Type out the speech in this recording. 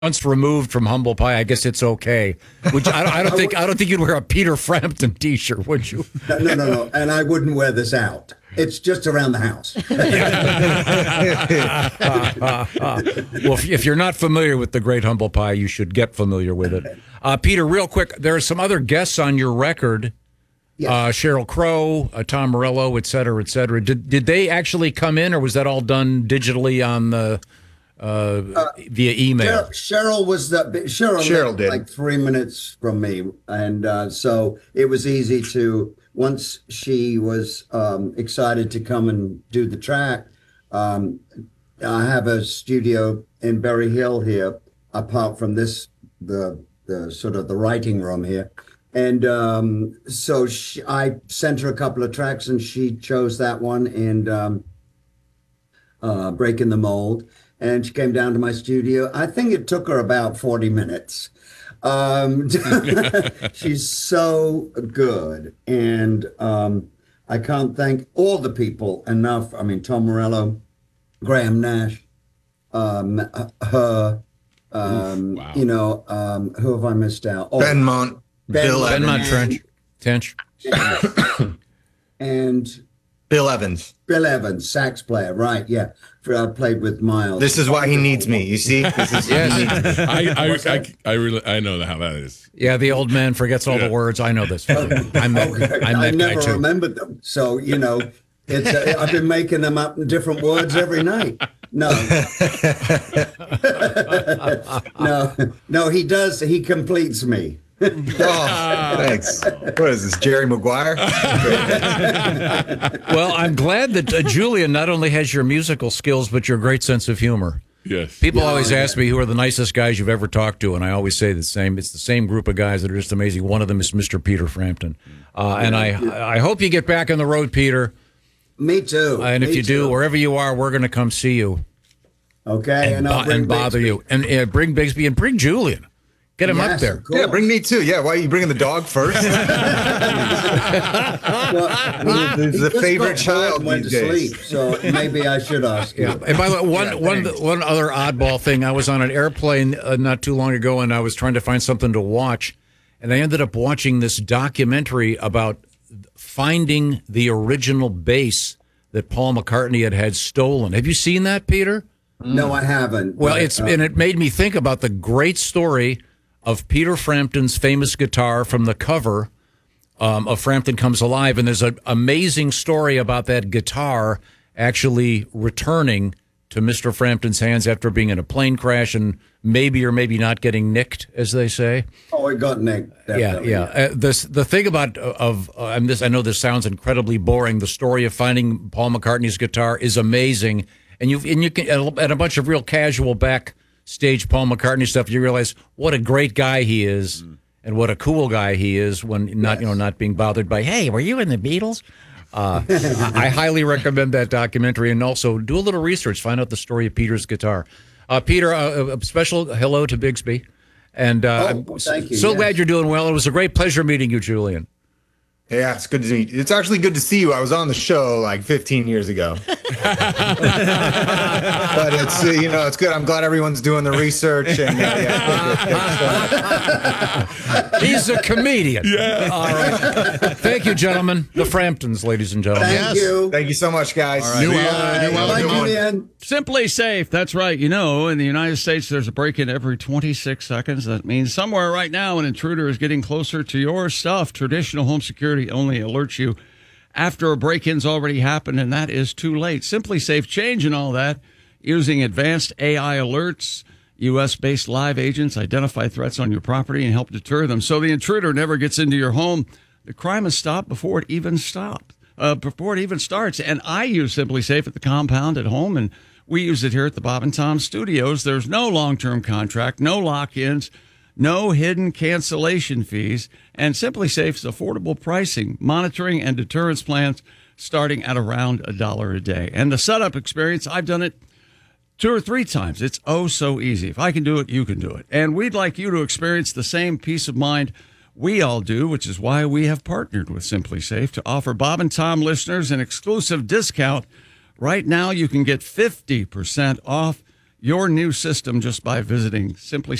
Once removed from humble pie, I guess it's okay. Which I don't think you'd wear a Peter Frampton T-shirt, would you? No. And I wouldn't wear this out. It's just around the house. Well, if you're not familiar with the Great Humble Pie, you should get familiar with it. Peter, real quick, there are some other guests on your record. Yes. Sheryl Crow, Tom Morello, et cetera, et cetera. Did they actually come in, or was that all done digitally on the via email? Cheryl did like 3 minutes from me, and so it was easy to. Once she was excited to come and do the track, I have a studio in Berry Hill here, apart from this, the sort of the writing room here. And so I sent her a couple of tracks, and she chose that one, and Breaking the Mold. And she came down to my studio. I think it took her about 40 minutes. She's so good, and I can't thank all the people enough. I mean, Tom Morello, Graham Nash, her, wow. Who have I missed out? Oh, Benmont, Benmont Tench, and Bill Evans. Bill Evans, sax player, right? Yeah, played with Miles. This is why he needs me. You see? This is yes. I really know how that is. Yeah, the old man forgets all the words. I know this. I never remembered them. So it's I've been making them up in different words every night. No, no, he does. He completes me. Oh, thanks. What is this, Jerry Maguire? Well, I'm glad that Julian not only has your musical skills, but your great sense of humor. Yes. People always ask me who are the nicest guys you've ever talked to, and I always say the same. It's the same group of guys that are just amazing. One of them is Mr. Peter Frampton. And I hope you get back on the road, Peter. Me too. And if you do, wherever you are, we're going to come see you. Okay. And bother Bixby. you. And bring Bixby and bring Julian. Get him up there. Yeah, bring me too. Yeah, why are you bringing the dog first? He's the favorite child went these to days. sleep, so maybe I should ask you. Yeah. And by the way, one other oddball thing, I was on an airplane not too long ago, and I was trying to find something to watch, and I ended up watching this documentary about finding the original bass that Paul McCartney had stolen. Have you seen that, Peter? No, I haven't. Well, and it made me think about the great story of Peter Frampton's famous guitar from the cover of Frampton Comes Alive. And there's an amazing story about that guitar actually returning to Mr. Frampton's hands after being in a plane crash and maybe or maybe not getting nicked, as they say. Oh, it got nicked. Definitely. Yeah. The thing about I know this sounds incredibly boring. The story of finding Paul McCartney's guitar is amazing. And you can, and a bunch of real casual backstage Paul McCartney stuff, you realize what a great guy he is and what a cool guy he is when not being bothered by, hey, were you in the Beatles? I highly recommend that documentary, and also do a little research, find out the story of Peter's guitar. Peter, a special hello to Bixby, and I'm thank you. so glad you're doing well. It was a great pleasure meeting you, Julian. Yeah, it's good to meet you. It's actually good to see you. I was on the show like 15 years ago. But it's, it's good. I'm glad everyone's doing the research. And He's a comedian. Yeah. All right. Thank you, gentlemen. The Framptons, ladies and gentlemen. Thank you. Thank you so much, guys. All right. Bye, Julian. Simply Safe. That's right. In the United States, there's a break-in every 26 seconds. That means somewhere right now an intruder is getting closer to your stuff. Traditional home security only alerts you after a break-in's already happened, and that is too late. Simply Safe changing all that using advanced AI alerts. U.S.-based live agents identify threats on your property and help deter them, so the intruder never gets into your home. The crime is stopped before it even starts. And I use Simply Safe at the compound at home, and we use it here at the Bob and Tom Studios. There's no long-term contract, no lock-ins, no hidden cancellation fees, and Simply Safe's affordable pricing, monitoring, and deterrence plans starting at around $1 a day. And the setup experience, I've done it 2 or 3 times. It's oh so easy. If I can do it, you can do it. And we'd like you to experience the same peace of mind we all do, which is why we have partnered with Simply Safe to offer Bob and Tom listeners an exclusive discount. Right now, you can get 50% off your new system just by visiting Simply